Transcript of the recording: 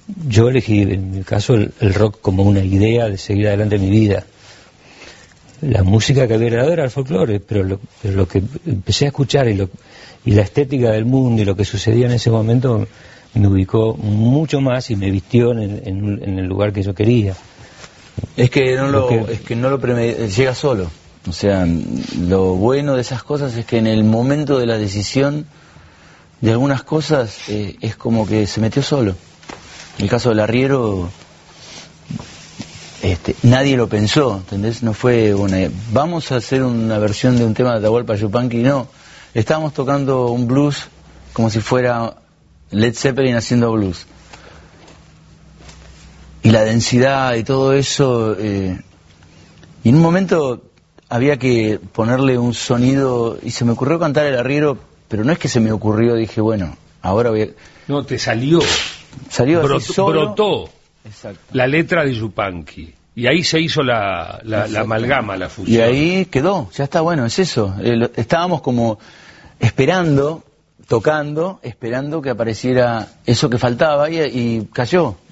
yo elegí, en mi caso, el rock como una idea de seguir adelante en mi vida. La música que había grabado era el folclore, pero lo que empecé a escuchar y la estética del mundo y lo que sucedía en ese momento me ubicó mucho más y me vistió en el lugar que yo quería. Es que llega solo. O sea, lo bueno de esas cosas es que en el momento de la decisión de algunas cosas es como que se metió solo. En el caso del arriero, nadie lo pensó, ¿entendés? No fue vamos a hacer una versión de un tema de Atahualpa Yupanqui, no. Estábamos tocando un blues como si fuera Led Zeppelin haciendo blues. Y la densidad y todo eso, y en un momento había que ponerle un sonido, y se me ocurrió cantar el arriero, pero no es que se me ocurrió, dije, bueno, ahora voy a... No, te salió. Brotó. Exacto. La letra de Yupanqui. Y ahí se hizo la amalgama, la fusión. Y ahí quedó, ya está, bueno, es eso. Estábamos como esperando, tocando, esperando que apareciera eso que faltaba y cayó.